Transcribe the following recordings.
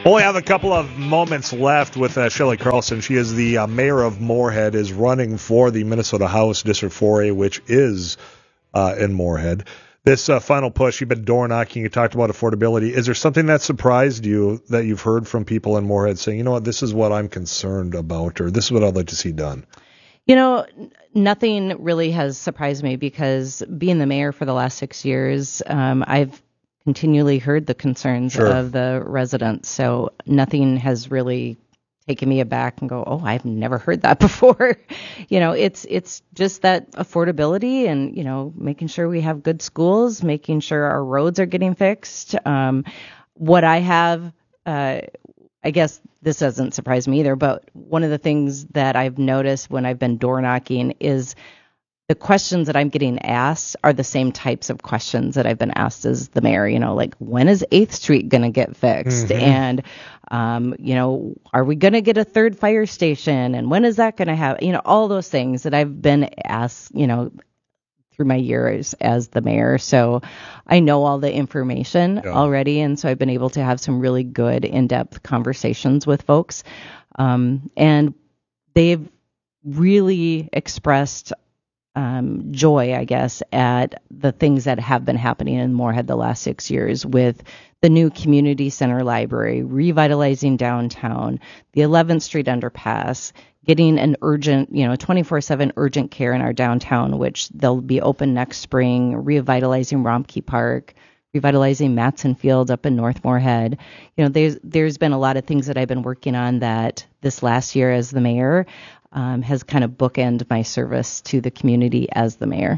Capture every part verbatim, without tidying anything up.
Only have a couple of moments left with uh, Shelley Carlson. She is the uh, mayor of Moorhead, is running for the Minnesota House District four A, which is uh, in Moorhead. This uh, final push, you've been door knocking, you talked about affordability. Is there something that surprised you that you've heard from people in Moorhead saying, you know what, this is what I'm concerned about, or this is what I'd like to see done? You know, nothing really has surprised me because being the mayor for the last six years, um, I've continually heard the concerns Sure. of the residents. So nothing has really taken me aback and go, oh, I've never heard that before. you know, it's it's just that affordability and, you know, making sure we have good schools, making sure our roads are getting fixed. Um, what I have, uh, I guess this doesn't surprise me either, but one of the things that I've noticed when I've been door knocking is the questions that I'm getting asked are the same types of questions that I've been asked as the mayor, you know, like when is eighth Street going to get fixed? Mm-hmm. And, um, you know, are we going to get a third fire station? And when is that going to happen? You know, all those things that I've been asked, you know, through my years as the mayor. So I know all the information yeah. already. And so I've been able to have some really good in-depth conversations with folks. Um, and they've really expressed Um, joy, I guess, at the things that have been happening in Moorhead the last six years with the new community center library, revitalizing downtown, the eleventh Street underpass, getting an urgent, you know, twenty-four seven urgent care in our downtown, which they'll be open next spring, revitalizing Romkey Park, revitalizing Matson Field up in North Moorhead. You know, there's there's been a lot of things that I've been working on that this last year as the mayor Um, has kind of bookended my service to the community as the mayor.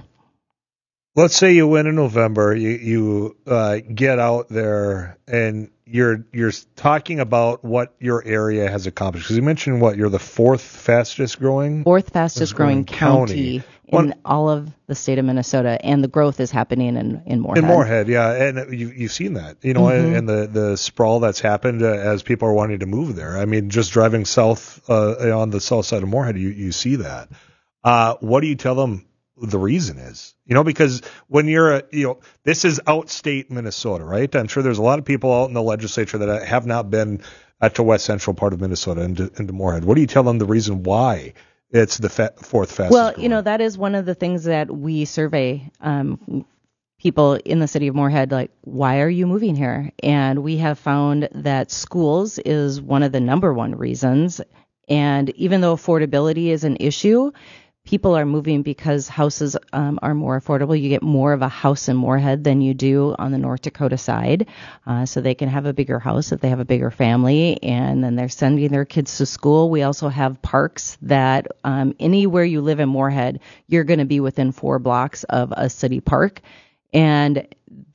Let's say you win in November, you you uh, get out there and you're you're talking about what your area has accomplished. Because you mentioned what you're the fourth fastest growing, fourth fastest growing county, county in One, all of the state of Minnesota, and the growth is happening in in Moorhead. In Moorhead, yeah, and you you've seen that, you know, mm-hmm. and, and the the sprawl that's happened uh, as people are wanting to move there. I mean, just driving south uh, on the south side of Moorhead, you you see that. Uh, what do you tell them the reason is? You know, because when you're, a, you know, this is outstate Minnesota, right? I'm sure there's a lot of people out in the legislature that have not been at the west central part of Minnesota into, into Moorhead. What do you tell them the reason why it's the fa- fourth fastest Well, growing? You know, that is one of the things that we survey um, people in the city of Moorhead, like, why are you moving here? And we have found that schools is one of the number one reasons. And even though affordability is an issue, people are moving because houses um, are more affordable. You get more of a house in Moorhead than you do on the North Dakota side. Uh, so they can have a bigger house if they have a bigger family, and then they're sending their kids to school. We also have parks that um, anywhere you live in Moorhead, you're going to be within four blocks of a city park. And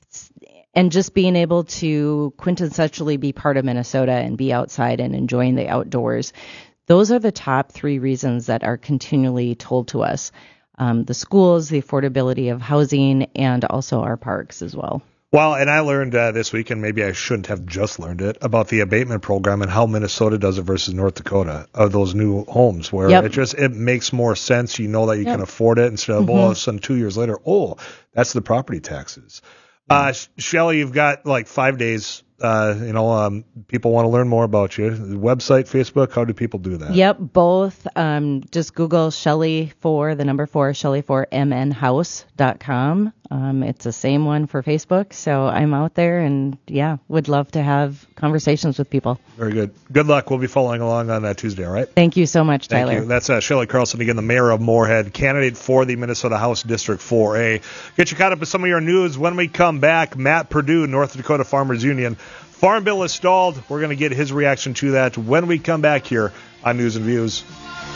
and just being able to quintessentially be part of Minnesota and be outside and enjoying the outdoors. Those are the top three reasons that are continually told to us. Um, the schools, the affordability of housing, and also our parks as well. Well, and I learned uh, this week, and maybe I shouldn't have just learned it, about the abatement program and how Minnesota does it versus North Dakota, of those new homes, where yep. it just it makes more sense. You know that you yep. can afford it instead of, mm-hmm. all of a sudden, two years later, oh, that's the property taxes. Uh, Shelley, you've got like five days. Uh, you know, um, people want to learn more about you. The website, Facebook, how do people do that? Yep, both. Um, just Google Shelley for the number four, Shelley for M N house dot com. Um, it's the same one for Facebook. So I'm out there and, yeah, would love to have conversations with people. Very good. Good luck. We'll be following along on that Tuesday, all right? Thank you so much, Tyler. Thank you. That's uh, Shelley Carlson, again, the mayor of Moorhead, candidate for the Minnesota House District four A. Get you caught up with some of your news when we come back. Matt Purdue, North Dakota Farmers Union. Farm bill is stalled. We're going to get his reaction to that when we come back here on News and Views.